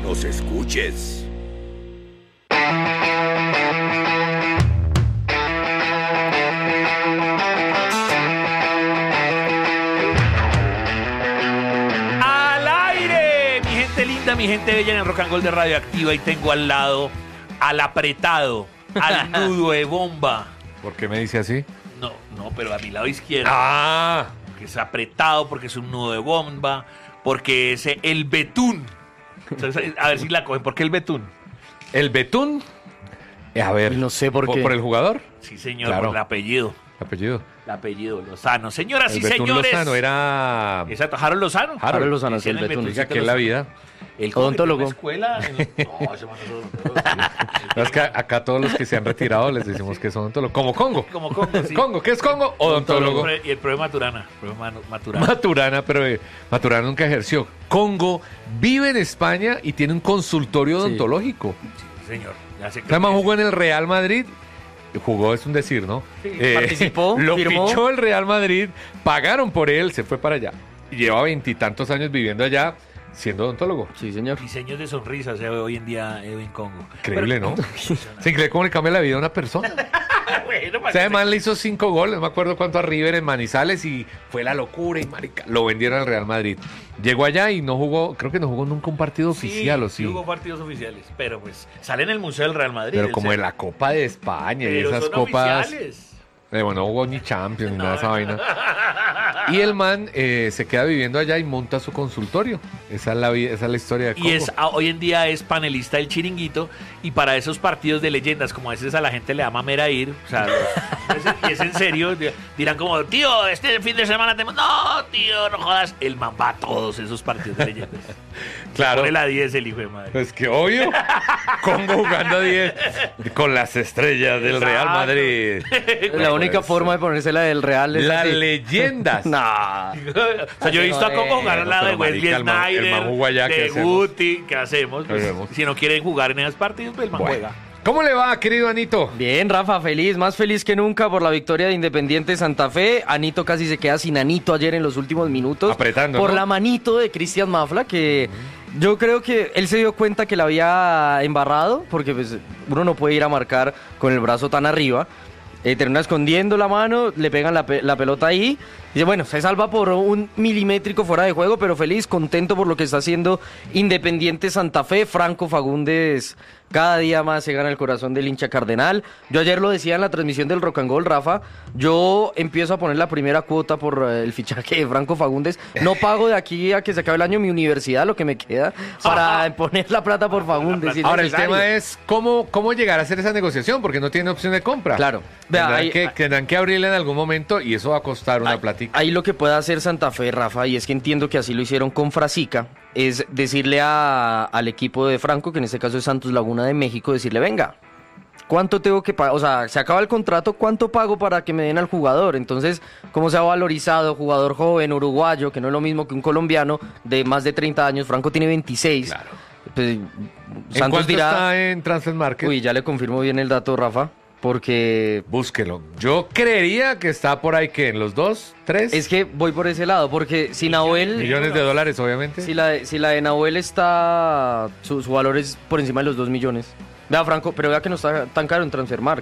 nos escuches. Mi gente bella en el Rock and Roll de Radioactiva, y tengo al lado al apretado, al nudo de bomba. ¿Por qué me dice así? No, pero a mi lado izquierdo. Porque es apretado, porque es un nudo de bomba, porque es el betún. Entonces, a ver si la cogen. ¿Por qué el betún? ¿El betún? A ver. No sé por qué. ¿Por el jugador? Sí, señor, Claro. por el apellido. ¿Apellido? El apellido Lozano. Señoras El y Betún señores. Lozano era... Exacto, Harold Lozano. Harold Lozano, Decían el el Betún. Betuncito Oiga, ¿qué es la vida? El Odontólogo. escuela. No, ese man es odontólogo. Es que acá todos los que se han retirado les decimos que son odontólogos. Como Congo. Como Congo, sí. Congo, ¿qué es Congo? Odontólogo. Y el profe Maturana. Maturana. Maturana, pero Maturana nunca ejerció. Congo vive en España y tiene un consultorio odontológico. Sí, señor. Ya sé que Además jugó en el Real Madrid. Jugó, es un decir, ¿no? Sí. Participó, Lo firmó. fichó el Real Madrid, pagaron por él, se fue para allá. Y lleva 20 y tantos años viviendo allá, siendo odontólogo. Sí, señor. diseños de sonrisas se ve hoy en día en Congo. Increíble, ¿no? Se increíble cómo le cambia la vida a una persona. Bueno, O sea, además le hizo 5 goles, no me acuerdo cuánto a River en Manizales, y fue la locura y marica. Lo vendieron al Real Madrid. Llegó allá y no jugó, creo que no jugó nunca un partido oficial, ¿o sí? Hubo partidos oficiales, pero pues sale en el Museo del Real Madrid. Pero como en la Copa de España y Pero esas son copas... oficiales. Bueno, no jugó ni Champions ni nada de esa vaina. Y el man se queda viviendo allá y monta su consultorio. Esa es la vida, esa es la historia de Congo. Y hoy en día es panelista del Chiringuito, y para esos partidos de leyendas, como a veces a la gente le da mamera ir, o sea, y es en serio, dirán como, tío, este fin de semana tenemos... No, tío, no jodas. El man va a todos esos partidos de leyendas. Claro. Pone la 10 el hijo de madre. Pues que obvio. Congo jugando a 10 con las estrellas del Real Exacto. Madrid. La única forma de ponerse la del Real es Las así. leyendas. Nah. O sea, yo he visto a Congo jugar al lado de Pero, Wesley marica, el man jugó allá, ¿qué de hacemos? Guti, ¿qué hacemos? Pues, ¿Qué hacemos? si no quieren jugar en esos partidos, pues el man Bueno. juega. ¿Cómo le va, querido Anito? Bien, Rafa, más feliz que nunca por la victoria de Independiente Santa Fe. Anito casi se queda sin Anito ayer en los últimos minutos. Apretando, por ¿no? la manito de Cristian Mafla, que yo creo que él se dio cuenta que la había embarrado, porque pues, uno no puede ir a marcar con el brazo tan arriba. Termina escondiendo la mano, le pegan la pelota ahí. Dice, bueno, se salva por un milimétrico fuera de juego, pero feliz, contento por lo que está haciendo Independiente Santa Fe. Franco Fagundes cada día más se gana el corazón del hincha cardenal. Yo ayer lo decía en la transmisión del Rock and Roll, Rafa, yo empiezo a poner la primera cuota por el fichaje de Franco Fagundes. No pago de aquí a que se acabe el año mi universidad, lo que me queda, para poner la plata por Fagundes. si es Ahora, el necesario. tema es cómo llegar a hacer esa negociación, porque no tiene opción de compra. Claro. Vea, Tendrán que abrirle en algún momento y eso va a costar una platica. Ahí lo que puede hacer Santa Fe, Rafa, y es que entiendo que así lo hicieron con Frasica, es decirle al equipo de Franco, que en este caso es Santos Laguna de México, decirle, venga, ¿cuánto tengo que pagar? O sea, se acaba el contrato, ¿cuánto pago para que me den al jugador? Entonces, ¿cómo se ha valorizado jugador joven, uruguayo, que no es lo mismo que un colombiano de más de 30 años? Franco tiene 26. Claro. Pues, ¿En Santos cuánto dirá... está en Transfer Market? Uy, ya le confirmo bien el dato, Rafa, porque... Búsquelo. Yo creería que está por ahí, que en los 2, 3 Es que voy por ese lado, porque si Nahuel... millones de dólares, obviamente. Si la de Nahuel está... Su valor es por encima de los 2 millones. Vea, Franco, pero vea que no está tan caro en Transfermarkt.